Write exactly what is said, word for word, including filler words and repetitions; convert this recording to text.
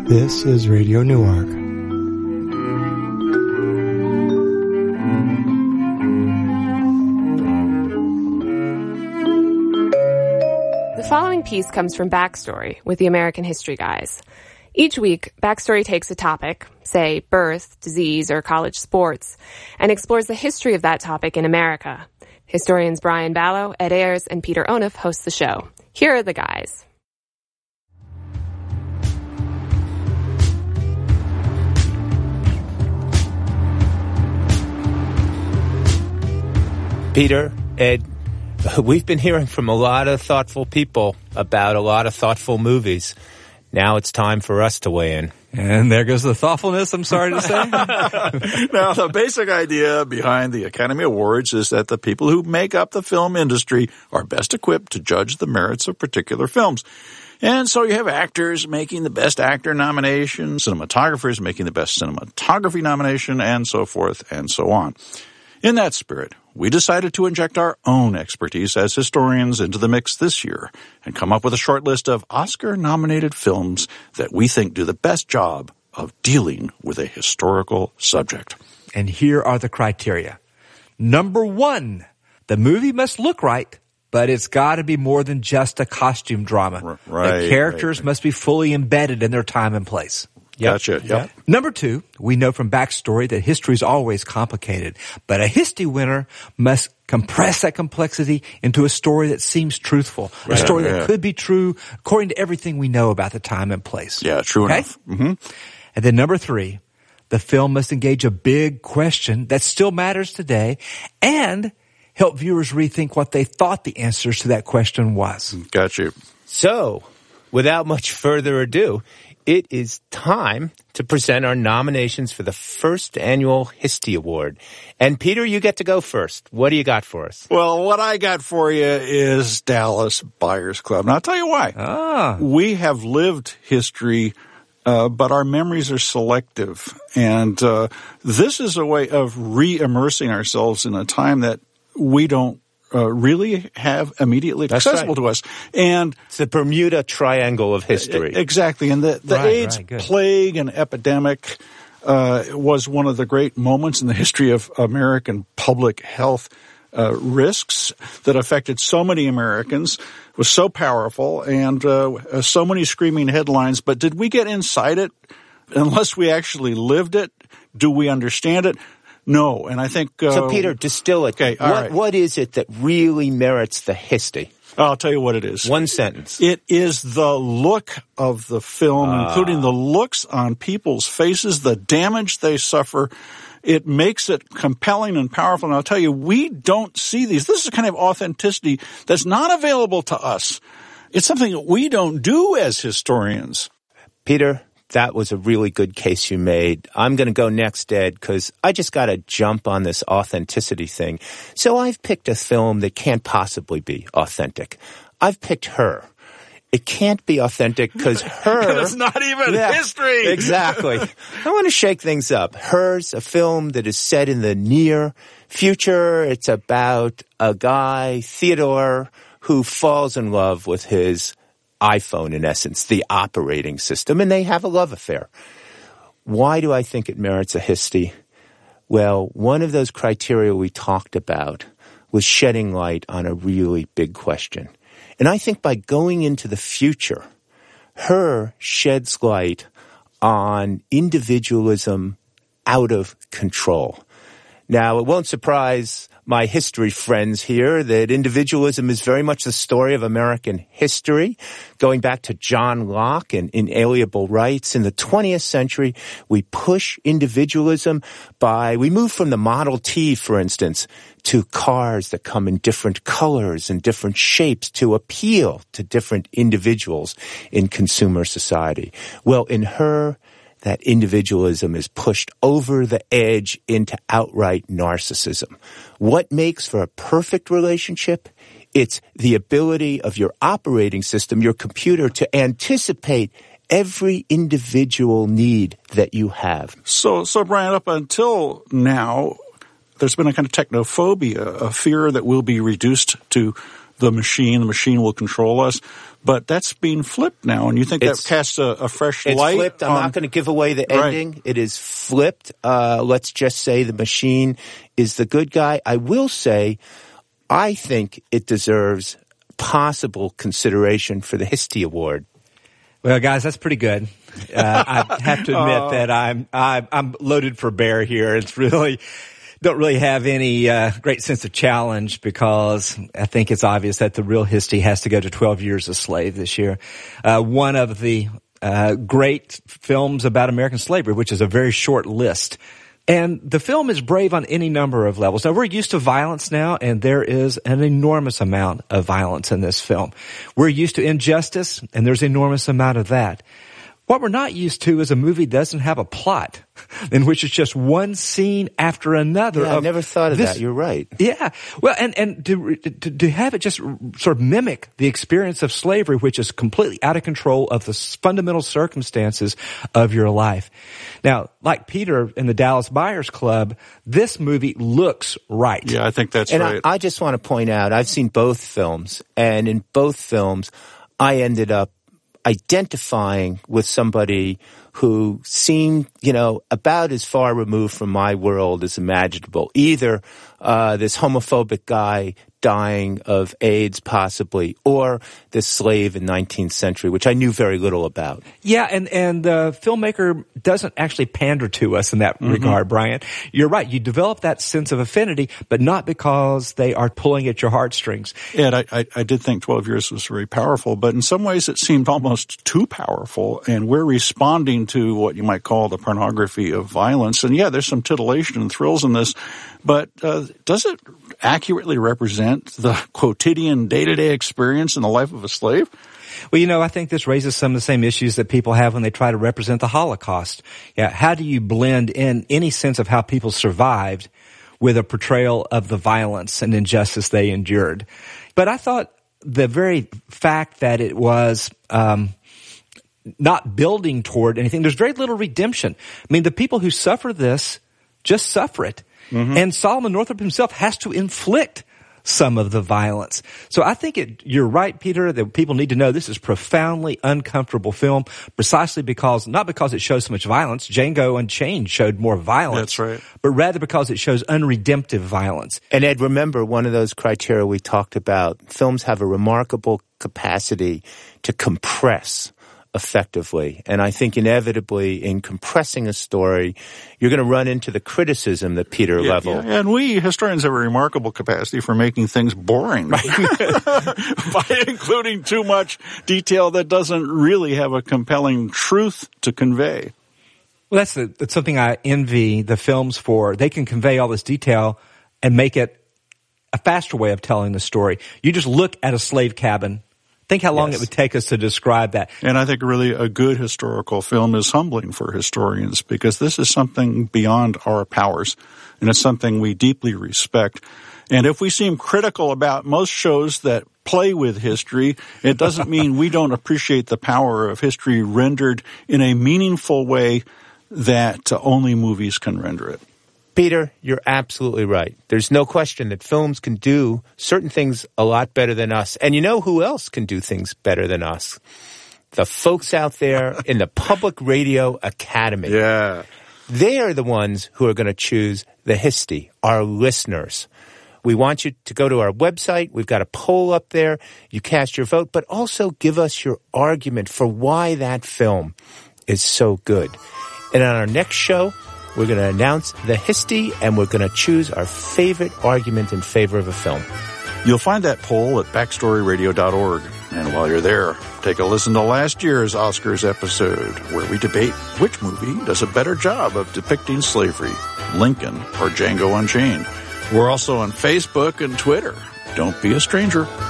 This is Radio Newark. The following piece comes from Backstory with the American History Guys. Each week, Backstory takes a topic, say birth, disease, or college sports, and explores the history of that topic in America. Historians Brian Ballo, Ed Ayers, and Peter Onuf host the show. Here are the guys. Peter, Ed, we've been hearing from a lot of thoughtful people about a lot of thoughtful movies. Now it's time for us to weigh in. And there goes the thoughtfulness, I'm sorry to say. Now, the basic idea behind the Academy Awards is that the people who make up the film industry are best equipped to judge the merits of particular films. And so you have actors making the Best Actor nomination, cinematographers making the Best Cinematography nomination, and so forth and so on. In that spirit, we decided to inject our own expertise as historians into the mix this year and come up with a short list of Oscar-nominated films that we think do the best job of dealing with a historical subject. And here are the criteria. Number one, the movie must look right, but it's got to be more than just a costume drama. Right. The characters right. must be fully embedded in their time and place. Yep. Gotcha. Yep. Yep. Number two, we know from Backstory that history is always complicated, but a History winner must compress that complexity into a story that seems truthful, right. a story yeah. that could be true according to everything we know about the time and place. Yeah, true okay? enough. Mm-hmm. And then number three, the film must engage a big question that still matters today and help viewers rethink what they thought the answers to that question was. Gotcha. So, without much further ado, it is time to present our nominations for the first annual History Award. And Peter, you get to go first. What do you got for us? Well, what I got for you is Dallas Buyers Club. And I'll tell you why. Ah. We have lived history, uh, but our memories are selective. And uh, this is a way of re-immersing ourselves in a time that we don't Uh, really have immediately That's accessible right. to us. And it's the Bermuda Triangle of history. Exactly. And the, the right, AIDS right, plague and epidemic uh, was one of the great moments in the history of American public health uh, risks that affected so many Americans, was so powerful, and uh, so many screaming headlines. But did we get inside it? Unless we actually lived it, do we understand it? No, and I think... Uh, so, Peter, distill it. Okay, all what, right. what is it that really merits the history? I'll tell you what it is. One sentence. It is the look of the film, uh. including the looks on people's faces, the damage they suffer. It makes it compelling and powerful. And I'll tell you, we don't see these. This is a kind of authenticity that's not available to us. It's something that we don't do as historians. Peter, that was a really good case you made. I'm going to go next, Ed, because I just got to jump on this authenticity thing. So I've picked a film that can't possibly be authentic. I've picked Her. It can't be authentic because Her... It's not even yeah, history. Exactly. I want to shake things up. Her's a film that is set in the near future. It's about a guy, Theodore, who falls in love with his iPhone, in essence, the operating system, and they have a love affair. Why do I think it merits a history? Well, one of those criteria we talked about was shedding light on a really big question. And I think by going into the future, Her sheds light on individualism out of control. Now, it won't surprise my history friends here that individualism is very much the story of American history. Going back to John Locke and Inalienable Rights, in the twentieth century, we push individualism by, we move from the Model T, for instance, to cars that come in different colors and different shapes to appeal to different individuals in consumer society. Well, in Her, that individualism is pushed over the edge into outright narcissism. What makes for a perfect relationship? It's the ability of your operating system, your computer, to anticipate every individual need that you have. So, so Brian, up until now, there's been a kind of technophobia, a fear that we'll be reduced to the machine, the machine will control us. But that's being flipped now, and you think It's- that casts a, a fresh It's light? flipped. I'm on- not going to give away the Right. ending. It is flipped. Uh, let's just say the machine is the good guy. I will say, I think it deserves possible consideration for the Histy Award. Well, guys, that's pretty good. Uh, I have to admit that I'm, I'm I'm loaded for bear here. It's really don't really have any uh, great sense of challenge because I think it's obvious that the real Histy has to go to twelve Years a Slave this year. Uh, one of the uh, great films about American slavery, which is a very short list. And the film is brave on any number of levels. Now, we're used to violence now, and there is an enormous amount of violence in this film. We're used to injustice, and there's an enormous amount of that. What we're not used to is a movie doesn't have a plot in which it's just one scene after another. Yeah, I of never thought of this- that. You're right. Yeah. Well, and, and to, to, to have it just sort of mimic the experience of slavery, which is completely out of control of the fundamental circumstances of your life. Now, like Peter in the Dallas Buyers Club, this movie looks right. Yeah, I think that's And right. I, I just want to point out, I've seen both films, and in both films, I ended up identifying with somebody who seemed, you know, about as far removed from my world as imaginable. Either uh, this homophobic guy dying of AIDS, possibly, or this slave in nineteenth century, which I knew very little about. Yeah, and, and the filmmaker doesn't actually pander to us in that regard, Brian. You're right. You develop that sense of affinity, but not because they are pulling at your heartstrings. Ed, I, I, I did think twelve Years was very powerful, but in some ways it seemed almost too powerful, and we're responding to what you might call the pornography of violence. And yeah, there's some titillation and thrills in this, but uh, does it accurately represent the quotidian day-to-day experience in the life of a slave? Well, you know, I think this raises some of the same issues that people have when they try to represent the Holocaust. Yeah, how do you blend in any sense of how people survived with a portrayal of the violence and injustice they endured? But I thought the very fact that it was um not building toward anything, there's very little redemption. I mean, the people who suffer this just suffer it. Mm-hmm. And Solomon Northup himself has to inflict some of the violence. So I think it, you're right, Peter, that people need to know this is profoundly uncomfortable film precisely because, not because it shows so much violence. Django Unchained showed more violence. That's right. But rather because it shows unredemptive violence. And Ed, remember one of those criteria we talked about, films have a remarkable capacity to compress effectively. And I think inevitably in compressing a story, you're going to run into the criticism that Peter Yeah, leveled. yeah, and we historians have a remarkable capacity for making things boring by including too much detail that doesn't really have a compelling truth to convey. Well, that's, the, that's something I envy the films for. They can convey all this detail and make it a faster way of telling the story. You just look at a slave cabin. Think how long Yes. it would take us to describe that. And I think really a good historical film is humbling for historians because this is something beyond our powers, and it's something we deeply respect. And if we seem critical about most shows that play with history, it doesn't mean we don't appreciate the power of history rendered in a meaningful way that only movies can render it. Peter, you're absolutely right. There's no question that films can do certain things a lot better than us. And you know who else can do things better than us? The folks out there in the Public Radio Academy. Yeah. They are the ones who are going to choose the Histy, our listeners. We want you to go to our website. We've got a poll up there. You cast your vote, but also give us your argument for why that film is so good. And on our next show, we're going to announce the Histy, and we're going to choose our favorite argument in favor of a film. You'll find that poll at backstory radio dot org. And while you're there, take a listen to last year's Oscars episode, where we debate which movie does a better job of depicting slavery, Lincoln or Django Unchained. We're also on Facebook and Twitter. Don't be a stranger.